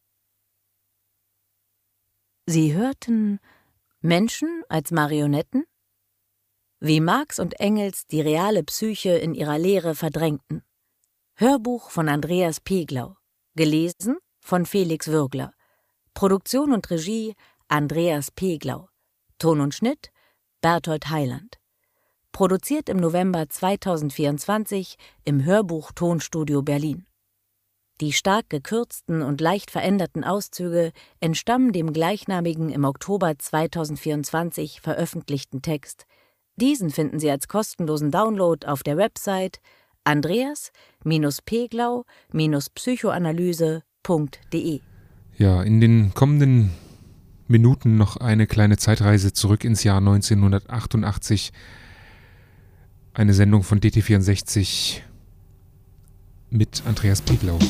B: Sie hörten Menschen als Marionetten? Wie Marx und Engels die reale Psyche in ihrer Lehre verdrängten. Hörbuch von Andreas Peglau. Gelesen von Felix Würgler. Produktion und Regie Andreas Peglau. Ton und Schnitt Berthold Heiland. Produziert im November zweitausendvierundzwanzig im Hörbuch-Tonstudio Berlin. Die stark gekürzten und leicht veränderten Auszüge entstammen dem gleichnamigen im Oktober zweitausendvierundzwanzig veröffentlichten Text. Diesen finden Sie als kostenlosen Download auf der Website andreas peglau psychoanalyse punkt de.
A: Ja, in den kommenden Minuten noch eine kleine Zeitreise zurück ins Jahr neunzehnhundertachtundachtzig. Eine Sendung von D T vierundsechzig mit Andreas Peglau.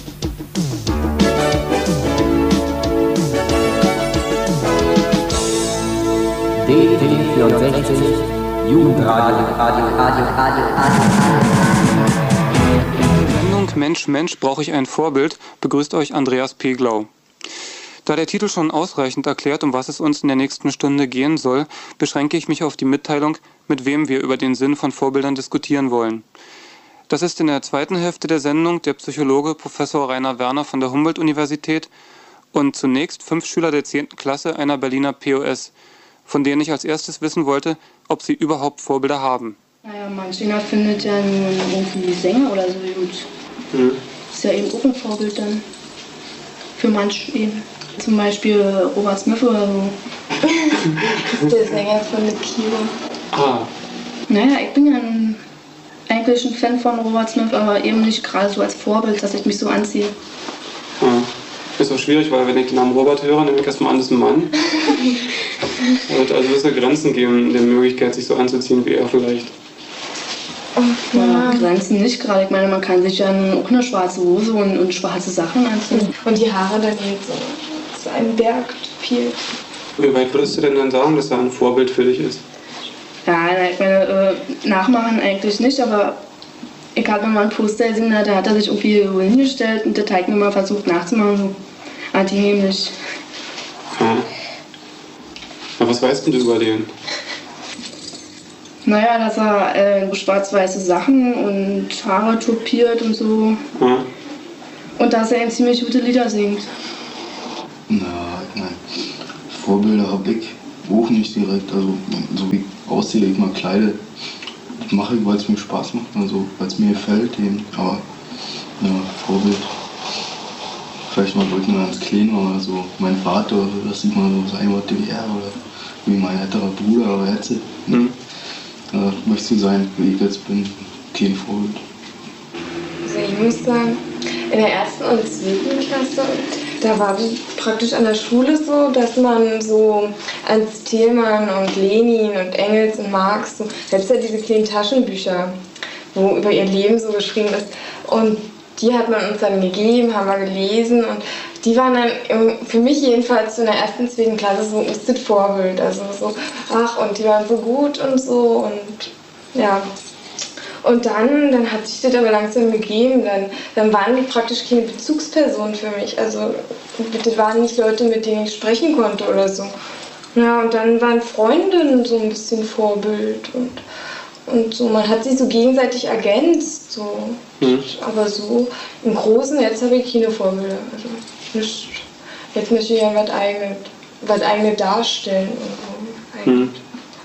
D: D T vierundsechzig Jugendradio, Radio, Radio, Radio, Radio.
E: Sendung Mensch, Mensch, brauche ich ein Vorbild, begrüßt euch Andreas Peglau. Da der Titel schon ausreichend erklärt, um was es uns in der nächsten Stunde gehen soll, beschränke ich mich auf die Mitteilung, mit wem wir über den Sinn von Vorbildern diskutieren wollen. Das ist in der zweiten Hälfte der Sendung der Psychologe Professor Rainer Werner von der Humboldt-Universität und zunächst fünf Schüler der zehnten Klasse einer Berliner P O S, von denen ich als erstes wissen wollte, ob sie überhaupt Vorbilder haben.
F: Naja, manch einer findet ja nur irgendwie Sänger oder so gut. Mhm. Ist ja eben auch ein Vorbild dann. Für manch eben. Zum Beispiel Robert Smith oder so. Der Sänger von The Cure.
E: Ah.
F: Naja, ich bin ja ein, eigentlich ein Fan von Robert Smith, aber eben nicht gerade so als Vorbild, dass ich mich so anziehe.
E: Ah. Ist auch schwierig, weil wenn ich den Namen Robert höre, nehme ich erstmal an, das ist ein Mann. Und also wird es Grenzen geben, der Möglichkeit, sich so anzuziehen wie er vielleicht.
F: Ja, Grenzen nicht gerade. Ich meine, man kann sich ja auch eine schwarze Hose und, und schwarze Sachen anziehen.
G: Und die Haare dann eben so, so ein Berg viel.
E: Wie weit würdest du denn dann sagen, dass er ein Vorbild für dich ist?
F: Ja, ich meine, äh, nachmachen eigentlich nicht, aber ich habe mir mal ein Poster gesehen, da hat er sich irgendwie hingestellt und der Teig mir mal versucht nachzumachen, so anti-nämlich.
E: Ja. Na, was weißt denn du über den?
F: Naja, dass er äh, schwarz-weiße Sachen und Haare topiert und so.
E: Ja.
F: Und dass er eben ziemlich gute Lieder singt.
H: Na, ich meine, Vorbilder habe ich auch nicht direkt. Also, so wie ich aussehe, ich mal kleide, das mache ich, weil es mir Spaß macht, also weil es mir gefällt eben. Aber, ja, Vorbild. Vielleicht mal wirklich mal ganz klein oder so. Mein Vater, das sieht man so sein, was D D R oder wie mein älterer Bruder oder jetzt. Mhm. Äh, möchte so sein, wie ich jetzt bin, kein Vorbild.
G: Also ich muss sagen, in der ersten und zweiten Klasse, da war das praktisch an der Schule so, dass man so ans Thielmann und Lenin und Engels und Marx, so, selbst ja diese kleinen Taschenbücher, wo über ihr Leben so geschrieben ist. Und die hat man uns dann gegeben, haben wir gelesen und die waren dann für mich jedenfalls so in der ersten, zweiten Klasse so ein bisschen Vorbild. Also so, ach, und die waren so gut und so und ja. Und dann, dann hat sich das aber langsam gegeben, dann, dann waren die praktisch keine Bezugspersonen für mich. Also das waren nicht Leute, mit denen ich sprechen konnte oder so. Ja, und dann waren Freundinnen so ein bisschen Vorbild und und so, man hat sich so gegenseitig ergänzt, so. Mhm. Aber so im Großen, jetzt habe ich keine Vorbilder. Also nicht, jetzt möchte ich ja was eigenes, was eigenes darstellen. Und so. Mhm.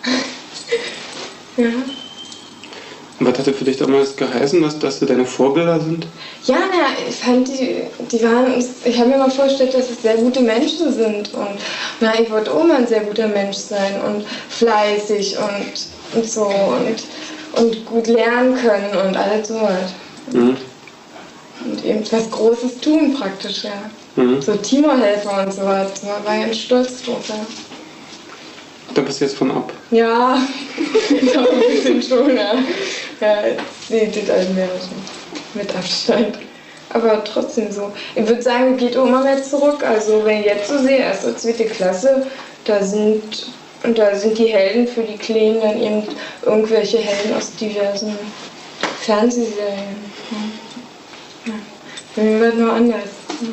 G: Ja.
E: Und was hat das für dich damals geheißen, dass, dass sie deine Vorbilder sind?
G: Ja, na, ich fand die, die waren, ich habe mir mal vorgestellt, dass es sehr gute Menschen sind und na, ich wollte auch mal ein sehr guter Mensch sein und fleißig und, und so und, und gut lernen können und alles so was. Mhm. Und eben was Großes tun praktisch, ja. Mhm. So Timo-Helfer und so was, da war ich ganz stolz drauf, ja.
E: Da bist du jetzt von ab?
G: Ja, doch ein bisschen schon, ja. Ja, jetzt seht ihr halt mehr mit Abstand. Aber trotzdem so. Ich würde sagen, geht auch immer mehr zurück. Also wenn ich jetzt so sehe, erste, zweite Klasse, da sind, und da sind die Helden für die Kleinen dann eben irgendwelche Helden aus diversen Fernsehserien. Ja. Bei mir wird nur anders.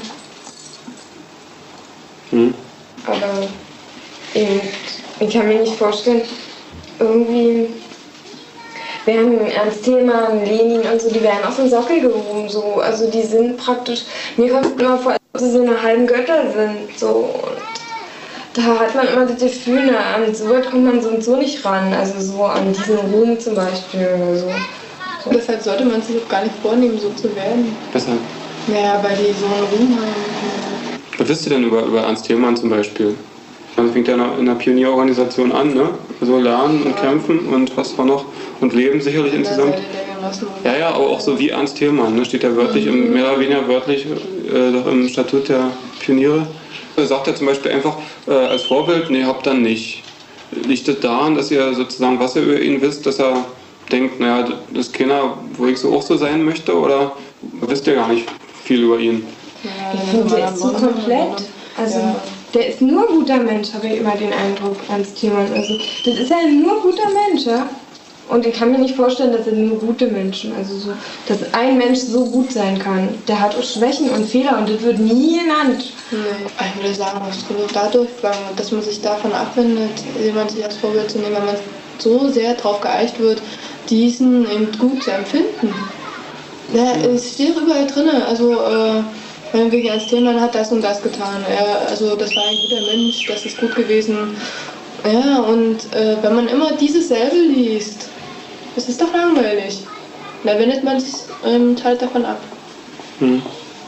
E: Hm.
G: Aber eben, ich kann mir nicht vorstellen, irgendwie wären Ernst Thälmann, Lenin und so, die werden auf den Sockel gehoben, so. Also die sind praktisch, mir kommt es immer vor, als ob sie so eine halben Götter sind, so. Und da hat man immer das Gefühl, na, an so weit kommt man so und so nicht ran, also so an diesen Ruhm zum Beispiel oder so.
F: so. Deshalb sollte man sich auch gar nicht vornehmen, so zu werden.
E: Weshalb?
F: Naja, weil die so einen Ruhm haben.
E: Was wisst ihr denn über, über Ernst Thälmann zum Beispiel? Man fängt ja in einer Pionierorganisation an, ne? Also lernen und ja. kämpfen und was auch noch und leben sicherlich insgesamt. Ja, ja, aber auch so wie Ernst Thälmann, ne? Steht ja wörtlich, mhm. im, mehr oder weniger wörtlich äh, doch im Statut der Pioniere. Er sagt ja zum Beispiel einfach äh, als Vorbild, nee, habt dann nicht. Liegt das daran, dass ihr sozusagen, was ihr über ihn wisst, dass er denkt, naja, das ist keiner, wo ich so auch so sein möchte, oder wisst ihr gar nicht viel über ihn?
G: Ja, ich finde, der ist so komplett. Also, ja. Der ist nur ein guter Mensch, habe ich immer den Eindruck, Ernst Thälmann. Also, das ist ja nur ein guter Mensch, ja. Und ich kann mir nicht vorstellen, dass er nur gute Menschen, also so, dass ein Mensch so gut sein kann. Der hat auch Schwächen und Fehler und das wird nie genannt.
F: Nee, ich würde sagen, dadurch, dass man sich davon abwendet, jemanden sich als Vorbild zu nehmen, weil man so sehr darauf geeicht wird, diesen eben gut zu empfinden. Ja, es steht überall drin, also äh, wenn wirklich Ernst Thälmann hat das und das getan, er, also das war ein guter Mensch, das ist gut gewesen. Ja, und äh, wenn man immer dieses selbe liest, das ist doch langweilig. Da wendet man sich ähm, halt davon ab.
E: Hm.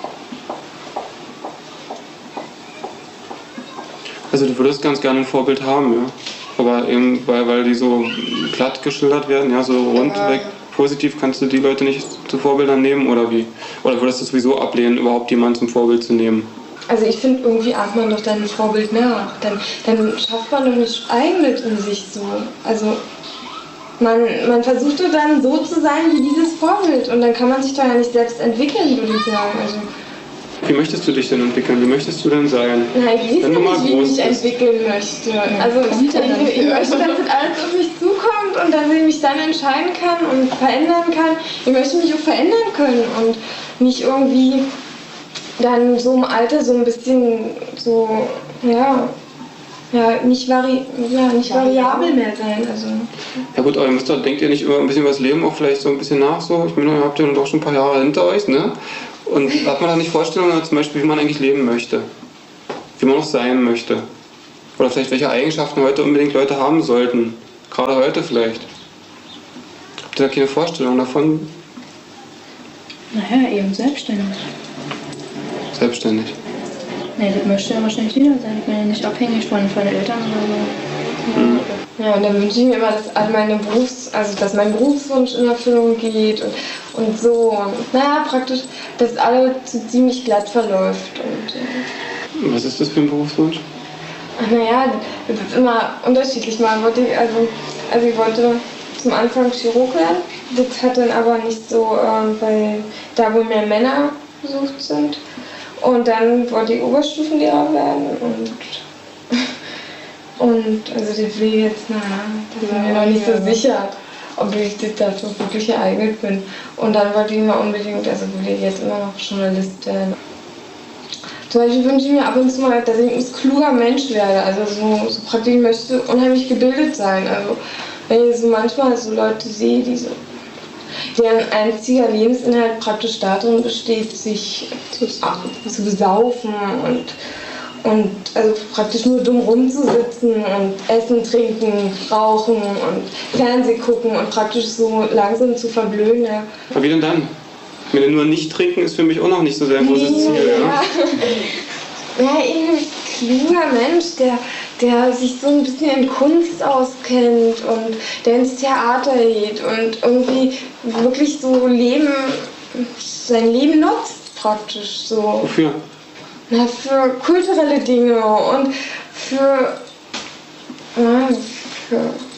E: Also du würdest ganz gerne ein Vorbild haben, ja. Aber eben, weil, weil die so platt geschildert werden, ja, so rundweg ja. positiv, kannst du die Leute nicht zu Vorbildern nehmen oder wie? Oder würdest du sowieso ablehnen, überhaupt jemanden zum Vorbild zu nehmen?
G: Also ich finde, irgendwie ahmt man doch dann ein Vorbild nach. Dann, dann schafft man doch nicht eigenes in sich so. Also man, man versucht doch dann so zu sein wie dieses Vorbild und dann kann man sich doch ja nicht selbst entwickeln, würde ich sagen. Also
E: wie möchtest du dich denn entwickeln? Wie möchtest du denn sein?
G: Nein, ich weiß nicht, wie ich mich entwickeln möchte. Also ich, ich, ich möchte, dass das alles auf mich zukommt und dass ich mich dann entscheiden kann und verändern kann. Ich möchte mich auch verändern können und nicht irgendwie dann so im Alter so ein bisschen so, ja, ja nicht, vari ja, nicht variabel mehr sein. Also.
E: Ja gut, aber ihr müsst doch, denkt ihr nicht immer ein bisschen über das Leben auch vielleicht so ein bisschen nach so? Ich meine, ihr habt ja doch schon ein paar Jahre hinter euch, ne? Und hat man da nicht Vorstellungen, zum Beispiel, wie man eigentlich leben möchte? Wie man auch sein möchte? Oder vielleicht welche Eigenschaften heute unbedingt Leute haben sollten? Gerade heute vielleicht. Habt ihr da keine Vorstellung davon?
F: Naja, eben selbstständig.
E: Selbstständig?
F: Nee, das möchte ja wahrscheinlich jeder sein. Ich bin ja nicht abhängig von, von den Eltern oder so.
E: Mhm.
G: Ja, und dann wünsche ich mir immer, dass all meine Berufs-, also dass mein Berufswunsch in Erfüllung geht und, und so. Und naja, praktisch, dass alles so ziemlich glatt verläuft. Und,
E: äh Was ist das für ein Berufswunsch?
G: Ach, naja, das ist immer unterschiedlich. Mal wollte ich, also, also ich wollte zum Anfang Chirurg werden. Das hat dann aber nicht so, äh, bei da wo mehr Männer besucht sind. Und dann wollte ich Oberstufenlehrer werden und Und also das will ich jetzt, naja, da bin ich mir noch nicht so sicher, ob ich das dafür wirklich geeignet bin. Und dann wollte ich mir unbedingt, also will ich jetzt immer noch Journalist werden. Zum Beispiel wünsche ich mir ab und zu mal, dass ich ein kluger Mensch werde. Also so, so praktisch, ich möchte unheimlich gebildet sein. Also wenn ich so manchmal so Leute sehe, die so, deren einziger Lebensinhalt praktisch darin besteht, sich zu, zu besaufen und, und also praktisch nur dumm rumzusitzen und essen, trinken, rauchen und Fernsehen gucken und praktisch so langsam zu verblöden. Ja.
E: Aber wie denn dann? Ich meine, nur nicht trinken ist für mich auch noch nicht so sehr ein großes Ziel. Ja,
G: ja. Ja, irgendwie kluger Mensch, der, der sich so ein bisschen in Kunst auskennt und der ins Theater geht und irgendwie wirklich so Leben, sein Leben nutzt praktisch so.
E: Wofür?
G: Na, für kulturelle Dinge und für, ja, für,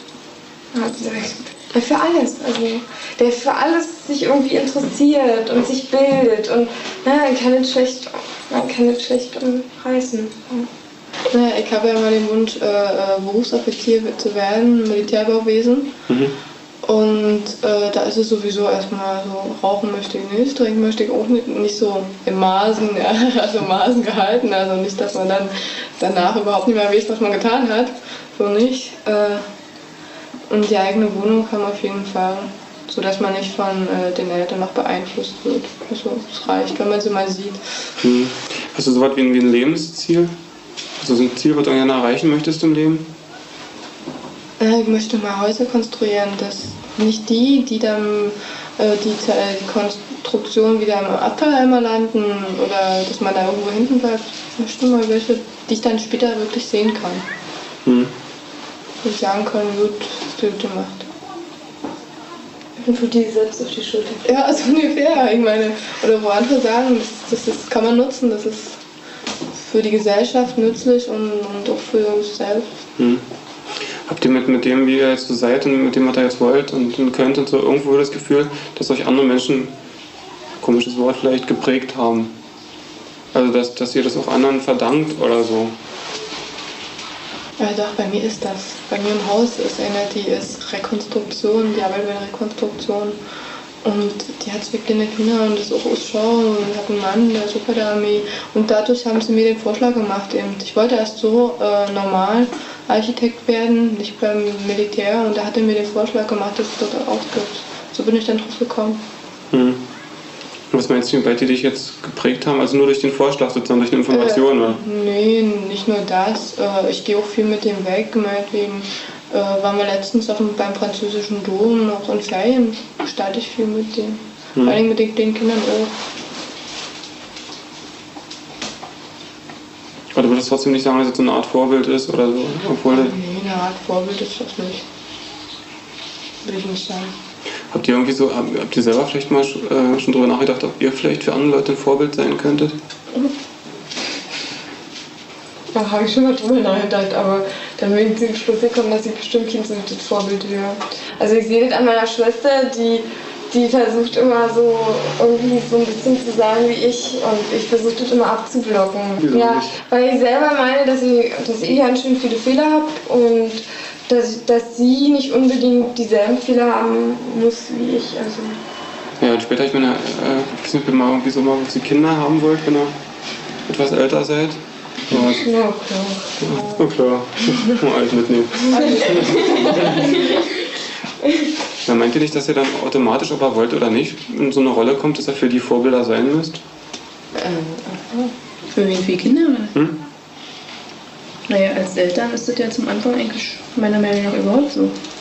G: ja, für alles. Also der für alles sich irgendwie interessiert und sich bildet und na, man kann nicht schlecht, man kann nicht schlecht umreißen. Ja.
F: Ja, ich habe ja mal den Wunsch, äh, Berufsoffizier zu werden, Militärbauwesen. Mhm. Und äh, da ist es sowieso erstmal so, rauchen möchte ich nicht, trinken möchte ich auch nicht, nicht so in Maßen, ja, also Maßen gehalten, also nicht, dass man dann danach überhaupt nicht mehr weiß, was man getan hat, so nicht. Äh, und die eigene Wohnung kann man auf jeden Fall, sodass man nicht von äh, den Eltern noch beeinflusst wird. Also es reicht, wenn man sie mal sieht.
E: Hm. Hast du so was wie ein, wie ein Lebensziel? Also so ein Ziel, was du gerne erreichen möchtest im Leben?
F: Ich möchte mal Häuser konstruieren, dass nicht die, die dann äh, die, die Konstruktion wieder im Abfalleimer landen oder dass man da irgendwo hinten bleibt. Ich möchte mal welche, die ich dann später wirklich sehen kann.
E: Hm.
F: Wo ich sagen kann, gut, gut gemacht.
G: Und du die selbst auf die Schulter.
F: Ja, also ungefähr. Ich meine, oder wo andere sagen, das, das ist, kann man nutzen, das ist für die Gesellschaft nützlich und, und auch für uns selbst.
E: Hm. Habt ihr mit, mit dem, wie ihr jetzt so seid und mit dem, was ihr jetzt wollt und, und könnt und so irgendwo das Gefühl, dass euch andere Menschen, komisches Wort vielleicht, geprägt haben? Also dass, dass ihr das auch anderen verdankt oder so?
F: Ja doch, bei mir ist das. Bei mir im Haus ist eine, die ist Rekonstruktion, die arbeitet bei der Rekonstruktion. Und die hat zwei kleine Kinder und ist auch aus Schau und hat einen Mann, der ist auch bei der Armee. Und dadurch haben sie mir den Vorschlag gemacht. Eben. Ich wollte erst so äh, normal Architekt werden, nicht beim Militär. Und da hat er mir den Vorschlag gemacht, dass es dort auch gibt. So bin ich dann drauf gekommen.
E: Hm. Was meinst du, bei die dich jetzt geprägt haben? Also nur durch den Vorschlag sozusagen, durch eine Information?
F: Äh,
E: oder?
F: Nee, nicht nur das. Äh, ich gehe auch viel mit dem weg, meinetwegen. Äh, waren wir letztens auf dem, beim französischen Dom, auch in Ferien gestalte ich viel mit denen. Hm. Vor allem mit den, den Kindern auch.
E: Aber du würdest trotzdem nicht sagen, dass es so eine Art Vorbild ist oder so? Obwohl
F: nee, eine Art Vorbild ist das nicht. Will ich nicht sagen.
E: Habt ihr irgendwie so, habt ihr selber vielleicht mal äh, schon drüber nachgedacht, ob ihr vielleicht für andere Leute ein Vorbild sein könntet?
G: Da habe ich schon mal drüber nachgedacht, aber dann bin ich zum Schluss gekommen, dass ich bestimmt kein so ein Vorbild wäre. Also ich sehe das an meiner Schwester, die, die versucht immer so irgendwie so ein bisschen zu sein wie ich und ich versuche das immer abzublocken.
E: Wieso
G: ja,
E: nicht?
G: weil ich selber meine, dass ich, dass ich ganz schön viele Fehler habe und dass, dass sie nicht unbedingt dieselben Fehler haben muss wie ich. Also.
E: Ja, und später, ich meine, äh, ich weiß nicht, ob ihr mal irgendwie so mal, was ihr Kinder haben wollt, wenn ihr etwas älter seid. So was.
G: Ja, klar.
E: Ja, na klar. Mal alles mitnehmen. Ja, meint ihr nicht, dass ihr dann automatisch, ob ihr wollt oder nicht, in so eine Rolle kommt, dass ihr für die Vorbilder sein müsst?
F: Ähm, für wen? Für die Kinder?
E: Hm?
F: Naja, als Eltern ist das ja zum Anfang eigentlich meiner Meinung nach überhaupt so.